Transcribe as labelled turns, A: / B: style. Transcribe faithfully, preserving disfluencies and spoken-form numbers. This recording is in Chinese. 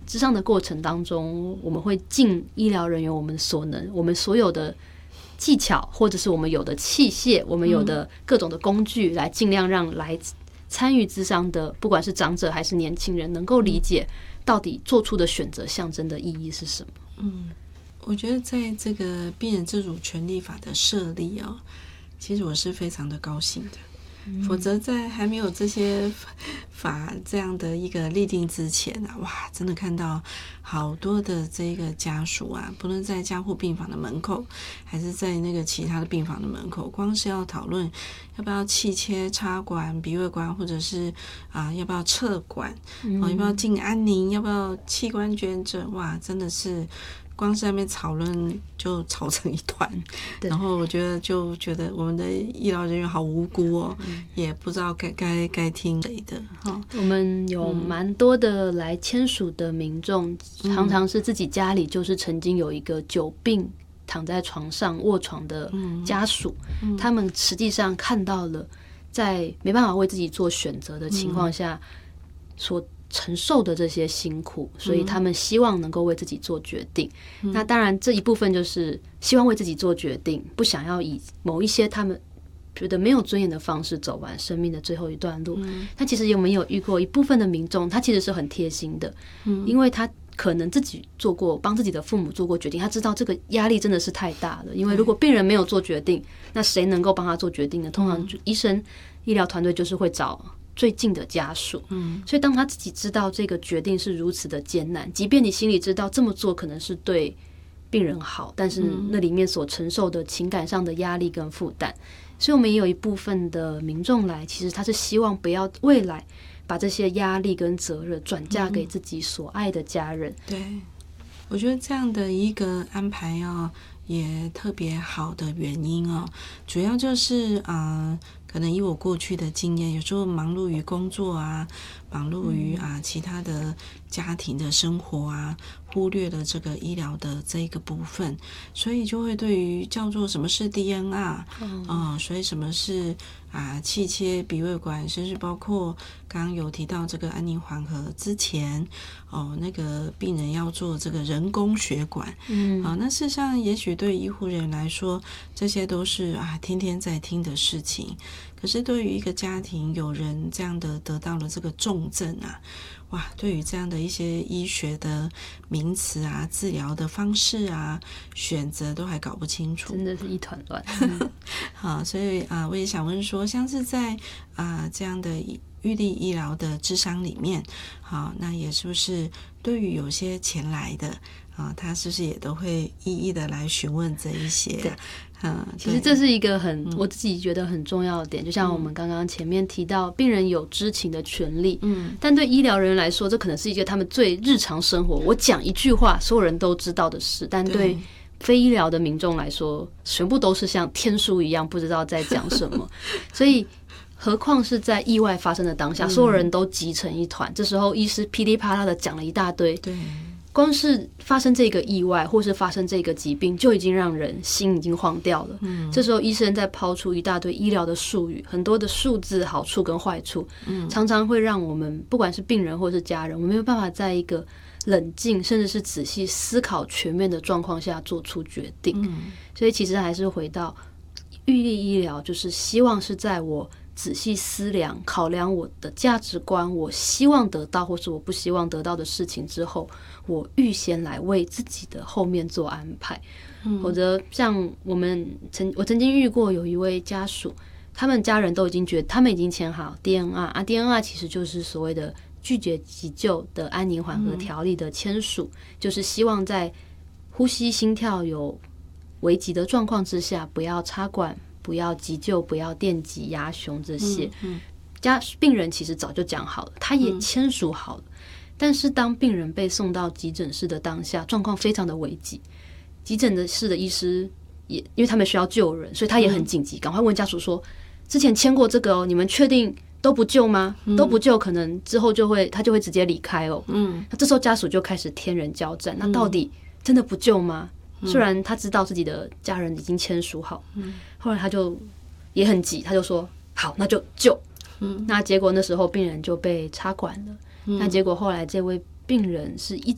A: 諮商的过程当中，我们会尽医疗人员我们所能，我们所有的技巧或者是我们有的器械，我们有的各种的工具，来尽量让来参与諮商的不管是长者还是年轻人能够理解到底做出的选择象征的意义是什么。
B: 嗯，我觉得在这个病人自主权利法的设立哦，其实我是非常的高兴的。否则在还没有这些法这样的一个立定之前啊，哇，真的看到好多的这个家属啊，不论在加护病房的门口还是在那个其他的病房的门口，光是要讨论要不要气切插管鼻胃管，或者是啊要不要撤管、嗯哦、要不要进安宁，要不要器官捐赠，哇，真的是光是在那边讨论就吵成一团，然后我觉得就觉得我们的医疗人员好无辜哦，嗯、也不知道该该该听谁的哈。
A: 我们有蛮多的来签署的民众，嗯、常常是自己家里就是曾经有一个久病躺在床上卧床的家属，嗯嗯、他们实际上看到了在没办法为自己做选择的情况下所承受的这些辛苦，所以他们希望能够为自己做决定、嗯、那当然这一部分就是希望为自己做决定，不想要以某一些他们觉得没有尊严的方式走完生命的最后一段路、嗯、但其实有没有遇过一部分的民众，他其实是很贴心的、嗯、因为他可能自己做过帮自己的父母做过决定，他知道这个压力真的是太大了，因为如果病人没有做决定，那谁能够帮他做决定呢？通常医生医疗团队就是会找最近的家属，嗯，所以当他自己知道这个决定是如此的艰难，即便你心里知道这么做可能是对病人好，但是那里面所承受的情感上的压力跟负担，所以我们也有一部分的民众来，其实他是希望不要未来把这些压力跟责任转嫁给自己所爱的家人。
B: 嗯、对，我觉得这样的一个安排哦，也特别好的原因哦，主要就是啊。呃可能以我过去的经验，有时候忙碌于工作啊，忙碌于啊其他的家庭的生活啊，忽略了这个医疗的这一个部分，所以就会对于叫做什么是 D N R， 嗯、呃，所以什么是啊气切鼻胃管，甚至包括刚刚有提到这个安宁缓和之前，哦，那个病人要做这个人工血管，嗯，啊，那事实上也许对医护人员来说，这些都是啊天天在听的事情。可是对于一个家庭有人这样的得到了这个重症啊，哇，对于这样的一些医学的名词啊、治疗的方式啊、选择都还搞不清楚，
A: 真的是一团乱。
B: 嗯、好，所以啊、呃，我也想问说，像是在啊、呃、这样的预立医疗的諮商里面，好，那也是不是对于有些前来的啊，他是不是也都会一一的来询问这一些？
A: 对。嗯，其实这是一个很、嗯、我自己觉得很重要的点，就像我们刚刚前面提到，病人有知情的权利，嗯，但对医疗人员来说，这可能是一个他们最日常生活，我讲一句话，所有人都知道的事，但对非医疗的民众来说，全部都是像天书一样，不知道在讲什么，所以。何况是在意外发生的当下，嗯、所有人都急成一团，这时候医师噼里啪啦的讲了一大堆，对。光是发生这个意外或是发生这个疾病就已经让人心已经慌掉了、嗯、这时候医生在抛出一大堆医疗的术语，很多的数字好处跟坏处、嗯、常常会让我们不管是病人或是家人，我们没有办法在一个冷静甚至是仔细思考全面的状况下做出决定、嗯、所以其实还是回到预立医疗，就是希望是在我仔细思量考量我的价值观，我希望得到或是我不希望得到的事情之后，我预先来为自己的后面做安排、嗯、或者像我们曾我曾经遇过有一位家属，他们家人都已经觉得他们已经签好 D N R 啊 D N R 其实就是所谓的拒绝急救的安宁缓和条例的签署、嗯、就是希望在呼吸心跳有危急的状况之下不要插管，不要急救，不要电击压胸这些、嗯嗯、家病人其实早就讲好了，他也签署好了、嗯、但是当病人被送到急诊室的当下，状况非常的危急，急诊的室的医师也因为他们需要救人，所以他也很紧急，赶快问家属说之前签过这个哦，你们确定都不救吗、嗯、都不救可能之后就会他就会直接离开哦。嗯，那这时候家属就开始天人交战，那到底真的不救吗？虽然他知道自己的家人已经签署好、嗯、后来他就也很急，他就说好那就救、嗯、那结果那时候病人就被插管了、嗯、那结果后来这位病人是一